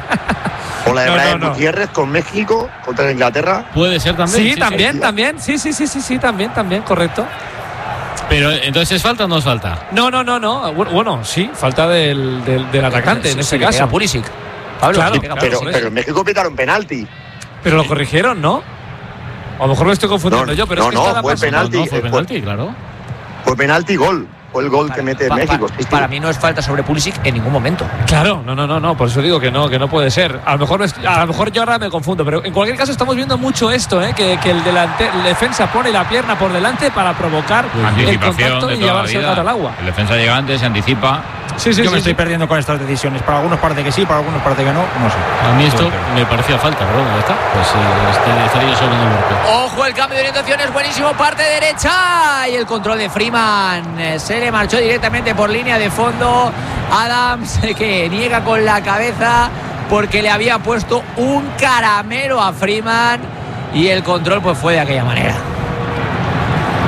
O la de No, Brian no, no. Gutiérrez con México contra Inglaterra. Puede ser también. Sí, sí, también, sí. también. Sí, sí, sí, sí, sí, también, también, correcto. Pero entonces, ¿es falta o no es falta? No, no, no, no. Bueno, bueno, sí, falta del, del, del atacante Sí, en sí, este le caso. pega Pulisic. Pablo, Claro, le pega pero, Pulisic. pero en México pitaron penalti. Pero lo corrigieron, ¿no? A lo mejor me estoy confundiendo No, yo, pero no, es que no, estaba fue pasando- penalti. No, no, fue eh, penalti, claro. Fue penalti y gol. Fue el gol que mete Pa- México. pa- sí, sí. Para mí no es falta sobre Pulisic en ningún momento. Claro, no, no, no, no, por eso digo que no, que no puede ser. A lo mejor me est- a lo mejor yo ahora me confundo, pero en cualquier caso estamos viendo mucho esto, ¿eh? que, que el, delante, el defensa pone la pierna por delante para provocar el Anticipación contacto de y toda la llevarse el vida. gato al agua. El defensa llega antes, se anticipa. Sí, sí, Yo sí, me estoy sí. perdiendo con estas decisiones. Para algunos parece que sí, para algunos parece que no. No sé. A mí esto me parecía falta, pero bueno, ya está. Pues eh, este- estaría yo solo en el barco. Ojo, el cambio de orientación es buenísimo, parte derecha y el control de Freeman eh, se le marchó directamente por línea de fondo. Adams que niega con la cabeza porque le había puesto un caramelo a Freeman y el control pues fue de aquella manera.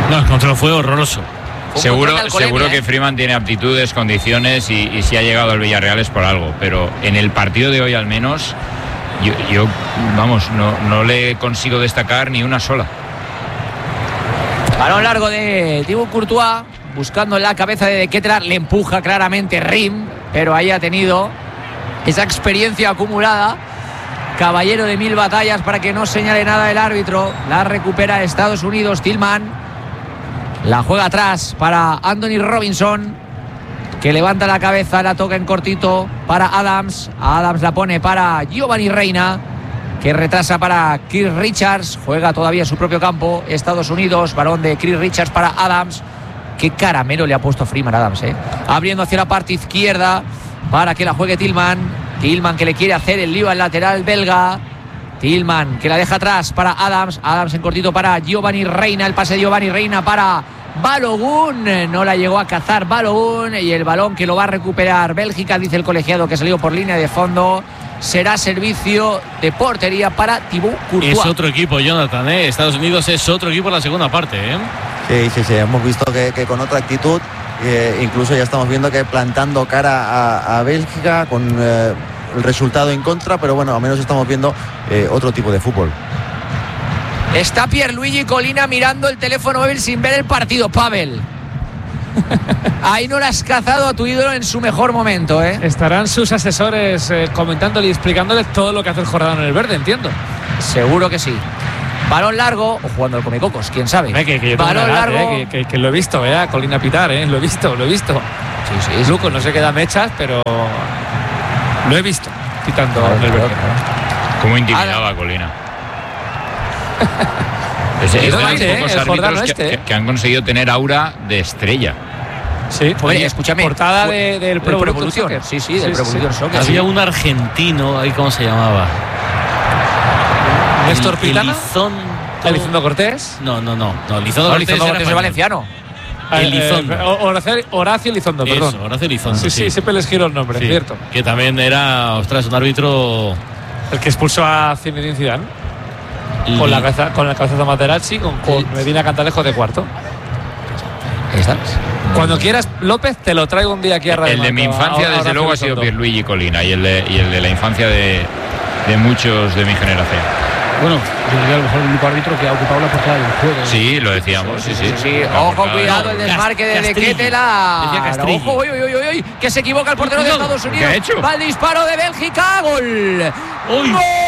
No, el control fue horroroso. Seguro, seguro que Freeman tiene aptitudes, condiciones y, y si ha llegado al Villarreal es por algo, pero en el partido de hoy al menos yo, yo vamos, no, no le consigo destacar ni una sola. Balón largo de Thibaut Courtois, buscando la cabeza de De Ketelaere, le empuja claramente Rim, pero ahí ha tenido esa experiencia acumulada. Caballero de mil batallas para que no señale nada el árbitro. La recupera Estados Unidos. Tillman la juega atrás para Anthony Robinson, que levanta la cabeza, la toca en cortito para Adams. Adams la pone para Giovanni Reina, que retrasa para Chris Richards. Juega todavía en su propio campo Estados Unidos. Balón de Chris Richards para Adams. Qué caramelo le ha puesto Freeman Adams, ¿eh? Abriendo hacia la parte izquierda para que la juegue Tillman. Tillman que le quiere hacer el lío al lateral belga. Tillman que la deja atrás para Adams. Adams en cortito para Giovanni Reina. El pase de Giovanni Reina para Balogun. No la llegó a cazar Balogun. Y el balón que lo va a recuperar Bélgica, dice el colegiado que salió por línea de fondo. Será servicio de portería para Thibaut Courtois. Es otro equipo, Jonathan, ¿eh? Estados Unidos es otro equipo en la segunda parte, ¿eh? Sí, sí, sí. Hemos visto que, que con otra actitud. Eh, incluso ya estamos viendo que plantando cara a, a Bélgica con eh, el resultado en contra, pero bueno, al menos estamos viendo eh, otro tipo de fútbol. Está Pierluigi Collina mirando el teléfono móvil sin ver el partido. Pavel, ahí no le has cazado a tu ídolo en su mejor momento, ¿eh? Estarán sus asesores eh, comentándole y explicándole todo lo que hace el Jordano en el verde, entiendo. Seguro que sí. Balón largo, o jugando al Comecocos, quién sabe. Eh, que, que yo Balón edad, largo. Eh, que, que, que lo he visto, eh, a Colina pitar, eh, lo he visto, lo he visto. Sí, sí, sí. Luco no se queda mechas, pero lo he visto pitando en el verde. Cómo intimidaba a Colina. es, es de los aire, pocos eh, árbitros este, que, eh. que han conseguido tener aura de estrella. Sí, Oye, escúchame. Portada de, del Pro Evolution Soccer. Sí, sí, del Pro Evolution Soccer. Había un argentino, ahí cómo se llamaba. Néstor Pitana. Elizondo. Elizondo Cortés. No, no, no. no Elizondo No, Cortés Elizondo Cortés era es valenciano. Elizondo. Eh, Horacio, Horacio Elizondo, perdón. Eso, Horacio Elizondo. Sí, sí, sí, siempre les giro el nombre, sí. cierto. Que también era, ostras, un árbitro. El que expulsó a Zinedine Zidane. Y... Con la cabeza, con la cabeza de Materazzi, con, con Medina Cantalejo de cuarto. Ahí estás. Cuando quieras, López, te lo traigo un día aquí a Radio El de mi Marca, infancia, a- a desde Horacio luego, ha sido Elizondo. Pierluigi Collina y el de, y el de la infancia de, de muchos de mi generación. Bueno, yo diría a lo mejor el único árbitro que ha ocupado la portada del juego. Sí, lo decíamos, sí, sí. Sí, sí. La Ojo, portada cuidado, del- el desmarque de De Castrilli. Decía Ketelaere. Castrilli. Ojo, uy, uy, uy, uy, uy, que se equivoca el portero de Cuidado. Estados ¿Qué Unidos. ha hecho? Va el disparo de Bélgica, gol. Uy. ¡Gol!